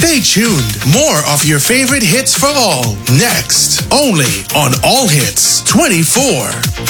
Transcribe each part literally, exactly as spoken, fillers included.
Stay tuned. More of your favorite hits for all. Next, only on All Hits twenty-four.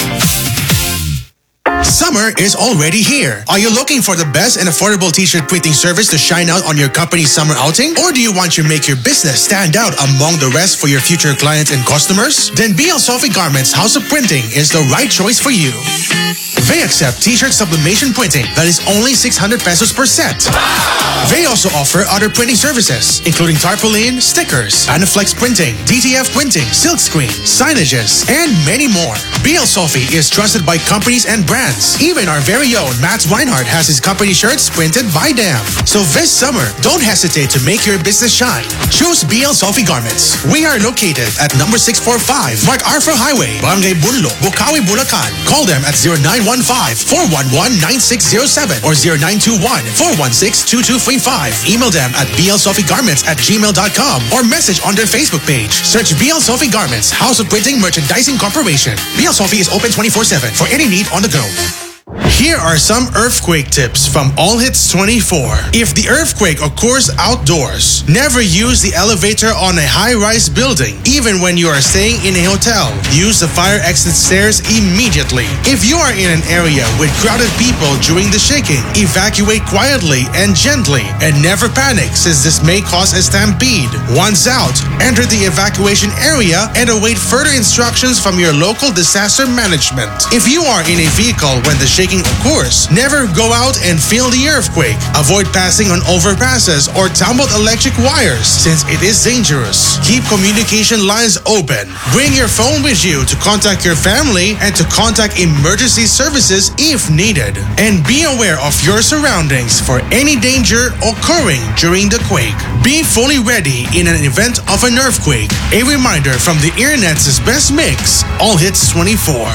Summer is already here. Are you looking for the best and affordable t-shirt printing service to shine out on your company's summer outing? Or do you want to make your business stand out among the rest for your future clients and customers? Then B L Sophie Garments House of Printing is the right choice for you. They accept t-shirt sublimation printing that is only six hundred pesos per set. They also offer other printing services, including tarpaulin, stickers, Anaflex printing, D T F printing, silkscreen, signages, and many more. B L Sophie is trusted by companies and brands. Even our very own Matt Reinhardt has his company shirts printed by them. So this summer, don't hesitate to make your business shine. Choose B L Sophie Garments. We are located at number six forty-five Mark Arthur Highway, Barangay Bunlo, Bukawi, Bulacan. Call them at zero nine one five, four one one, nine six zero seven or zero nine two one, four one six, two two three five. Email them at blsophiegarments at gmail dot com or message on their Facebook page. Search B L Sophie Garments, House of Printing Merchandising Corporation. B L Sophie is open twenty-four seven for any need on the go. Here are some earthquake tips from All Hits twenty-four. If the earthquake occurs outdoors, never use the elevator on a high-rise building, even when you are staying in a hotel. Use the fire exit stairs immediately. If you are in an area with crowded people during the shaking, evacuate quietly and gently, and never panic since this may cause a stampede. Once out, enter the evacuation area and await further instructions from your local disaster management. If you are in a vehicle when the shaking occurs, never go out and feel the earthquake. Avoid passing on overpasses or tumbled electric wires since it is dangerous. Keep communication lines open. Bring your phone with you to contact your family and to contact emergency services if needed. And be aware of your surroundings for any danger occurring during the quake. Be fully ready in an event of an earthquake. A reminder from the Internet's best mix, All Hits twenty-four.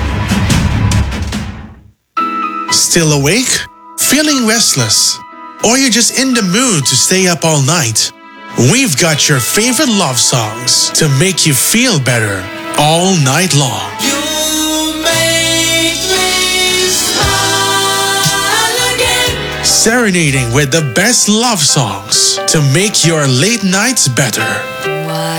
Still awake? Feeling restless? Or you're just in the mood to stay up all night? We've got your favorite love songs to make you feel better all night long. You make me smile again. Serenading with the best love songs to make your late nights better. Why?